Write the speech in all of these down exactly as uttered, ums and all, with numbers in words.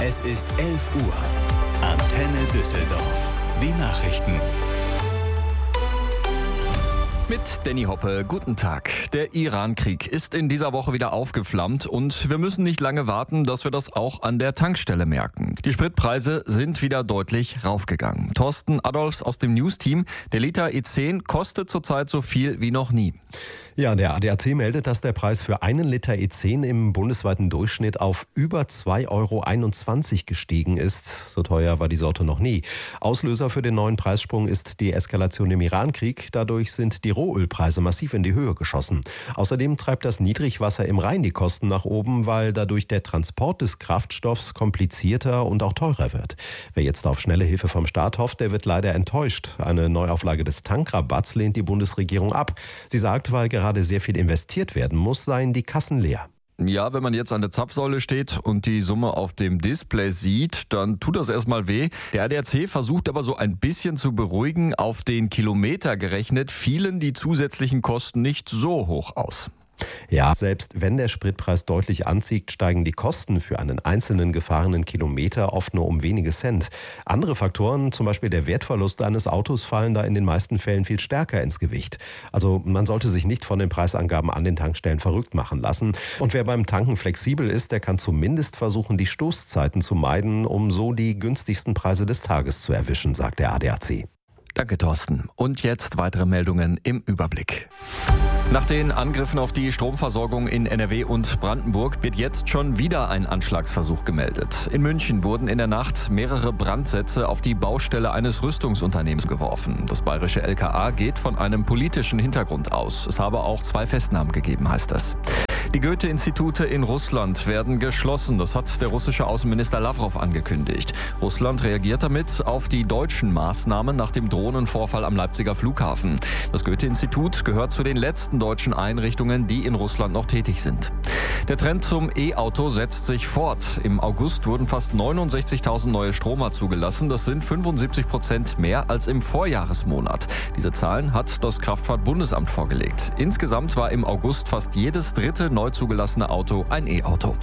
Es ist elf Uhr. Antenne Düsseldorf. Die Nachrichten. Mit Danny Hoppe, guten Tag. Der Iran-Krieg ist in dieser Woche wieder aufgeflammt und wir müssen nicht lange warten, dass wir das auch an der Tankstelle merken. Die Spritpreise sind wieder deutlich raufgegangen. Thorsten Adolfs aus dem News-Team, der Liter E zehn kostet zurzeit so viel wie noch nie. Ja, der A D A C meldet, dass der Preis für einen Liter E zehn im bundesweiten Durchschnitt auf über zwei Euro einundzwanzig gestiegen ist. So teuer war die Sorte noch nie. Auslöser für den neuen Preissprung ist die Eskalation im Iran-Krieg. Dadurch sind die Rohölpreise massiv in die Höhe geschossen. Außerdem treibt das Niedrigwasser im Rhein die Kosten nach oben, weil dadurch der Transport des Kraftstoffs komplizierter und auch teurer wird. Wer jetzt auf schnelle Hilfe vom Staat hofft, der wird leider enttäuscht. Eine Neuauflage des Tankrabatts lehnt die Bundesregierung ab. Sie sagt, weil gerade sehr viel investiert werden muss, seien die Kassen leer. Ja, wenn man jetzt an der Zapfsäule steht und die Summe auf dem Display sieht, dann tut das erstmal weh. Der A D A C versucht aber so ein bisschen zu beruhigen. Auf den Kilometer gerechnet fielen die zusätzlichen Kosten nicht so hoch aus. Ja, selbst wenn der Spritpreis deutlich anzieht, steigen die Kosten für einen einzelnen gefahrenen Kilometer oft nur um wenige Cent. Andere Faktoren, zum Beispiel der Wertverlust eines Autos, fallen da in den meisten Fällen viel stärker ins Gewicht. Also man sollte sich nicht von den Preisangaben an den Tankstellen verrückt machen lassen. Und wer beim Tanken flexibel ist, der kann zumindest versuchen, die Stoßzeiten zu meiden, um so die günstigsten Preise des Tages zu erwischen, sagt der A D A C. Danke, Thorsten. Und jetzt weitere Meldungen im Überblick. Nach den Angriffen auf die Stromversorgung in N R W und Brandenburg wird jetzt schon wieder ein Anschlagsversuch gemeldet. In München wurden in der Nacht mehrere Brandsätze auf die Baustelle eines Rüstungsunternehmens geworfen. Das bayerische L K A geht von einem politischen Hintergrund aus. Es habe auch zwei Festnahmen gegeben, heißt es. Die Goethe-Institute in Russland werden geschlossen. Das hat der russische Außenminister Lavrov angekündigt. Russland reagiert damit auf die deutschen Maßnahmen nach dem Drohnenvorfall am Leipziger Flughafen. Das Goethe-Institut gehört zu den letzten deutschen Einrichtungen, die in Russland noch tätig sind. Der Trend zum E-Auto setzt sich fort. Im August wurden fast neunundsechzigtausend neue Stromer zugelassen. Das sind fünfundsiebzig Prozent mehr als im Vorjahresmonat. Diese Zahlen hat das Kraftfahrtbundesamt vorgelegt. Insgesamt war im August fast jedes dritte neu zugelassene Auto ein E-Auto.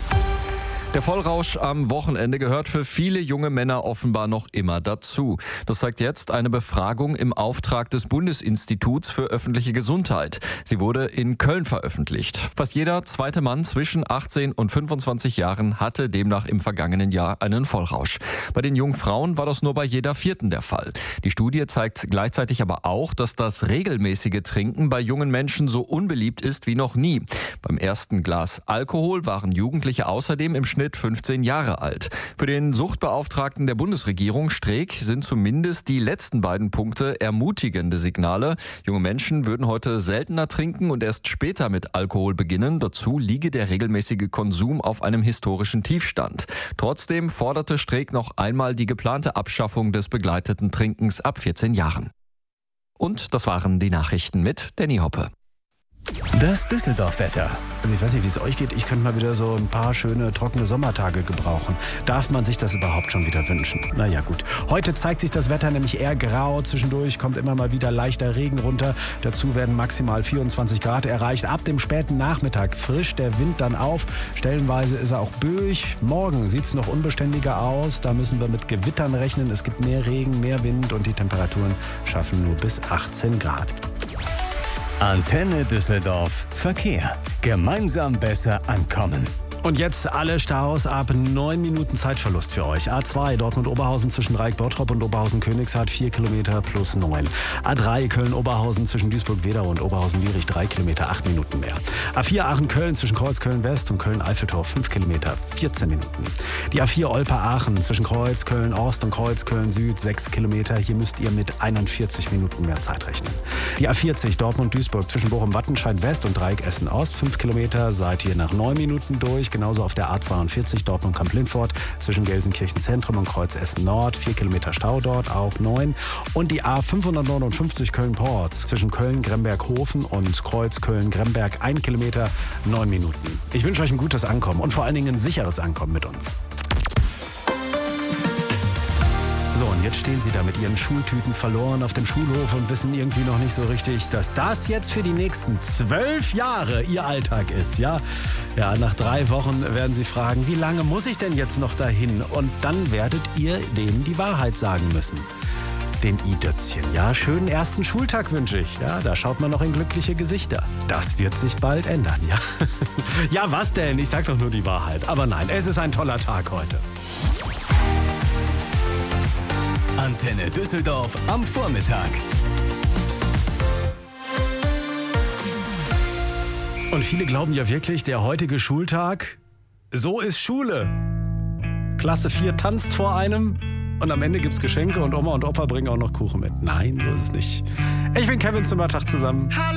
Der Vollrausch am Wochenende gehört für viele junge Männer offenbar noch immer dazu. Das zeigt jetzt eine Befragung im Auftrag des Bundesinstituts für öffentliche Gesundheit. Sie wurde in Köln veröffentlicht. Fast jeder zweite Mann zwischen achtzehn und fünfundzwanzig Jahren hatte demnach im vergangenen Jahr einen Vollrausch. Bei den jungen Frauen war das nur bei jeder vierten der Fall. Die Studie zeigt gleichzeitig aber auch, dass das regelmäßige Trinken bei jungen Menschen so unbeliebt ist wie noch nie. Beim ersten Glas Alkohol waren Jugendliche außerdem im Schnitt fünfzehn Jahre alt. Für den Suchtbeauftragten der Bundesregierung Streeck sind zumindest die letzten beiden Punkte ermutigende Signale. Junge Menschen würden heute seltener trinken und erst später mit Alkohol beginnen. Dazu liege der regelmäßige Konsum auf einem historischen Tiefstand. Trotzdem forderte Streeck noch einmal die geplante Abschaffung des begleiteten Trinkens ab vierzehn Jahren. Und das waren die Nachrichten mit Danny Hoppe. Das Düsseldorf-Wetter. Also ich weiß nicht, wie es euch geht. Ich könnte mal wieder so ein paar schöne, trockene Sommertage gebrauchen. Darf man sich das überhaupt schon wieder wünschen? Naja, gut. Heute zeigt sich das Wetter nämlich eher grau. Zwischendurch kommt immer mal wieder leichter Regen runter. Dazu werden maximal vierundzwanzig Grad erreicht. Ab dem späten Nachmittag frischt der Wind dann auf. Stellenweise ist er auch böig. Morgen sieht es noch unbeständiger aus. Da müssen wir mit Gewittern rechnen. Es gibt mehr Regen, mehr Wind und die Temperaturen schaffen nur bis achtzehn Grad. Antenne Düsseldorf Verkehr. Gemeinsam besser ankommen. Und jetzt alle Staus ab neun Minuten Zeitverlust für euch. A zwei Dortmund-Oberhausen zwischen Dreieck-Bottrop und Oberhausen-Königshardt vier Kilometer plus neun. A drei Köln-Oberhausen zwischen Duisburg-Wedau und Oberhausen-Lierich drei Kilometer acht Minuten mehr. A vier Aachen-Köln zwischen Kreuz Köln-West und Köln-Eiffeltor fünf Kilometer vierzehn Minuten. Die A vier Olpe-Aachen zwischen Kreuz Köln-Ost und Kreuz Köln-Süd sechs Kilometer. Hier müsst ihr mit einundvierzig Minuten mehr Zeit rechnen. Die A vierzig Dortmund-Duisburg zwischen Bochum-Wattenscheid-West und Dreieck Essen-Ost fünf Kilometer. Seid ihr nach neun Minuten durch. Genauso auf der A zweiundvierzig Dortmund-Kamp-Lindfort zwischen Gelsenkirchen-Zentrum und Kreuz Essen-Nord. vier Kilometer Stau dort, auch neun. Und die A fünfhundertneunundfünfzig Köln-Port zwischen Köln-Gremberg-Hofen und Kreuz Köln-Gremberg ein Kilometer, neun Minuten. Ich wünsche euch ein gutes Ankommen und vor allen Dingen ein sicheres Ankommen mit uns. So, und jetzt stehen sie da mit ihren Schultüten verloren auf dem Schulhof und wissen irgendwie noch nicht so richtig, dass das jetzt für die nächsten zwölf Jahre ihr Alltag ist, ja? Ja, nach drei Wochen werden sie fragen, wie lange muss ich denn jetzt noch dahin? Und dann werdet ihr denen die Wahrheit sagen müssen. Den i-Dötzchen. Ja, schönen ersten Schultag wünsche ich. Ja, da schaut man noch in glückliche Gesichter. Das wird sich bald ändern, ja? Ja, was denn? Ich sag doch nur die Wahrheit. Aber nein, es ist ein toller Tag heute. Antenne Düsseldorf am Vormittag. Und viele glauben ja wirklich, der heutige Schultag, so ist Schule. Klasse vier tanzt vor einem und am Ende gibt's Geschenke und Oma und Opa bringen auch noch Kuchen mit. Nein, so ist es nicht. Ich bin Kevin Zimmertag zusammen.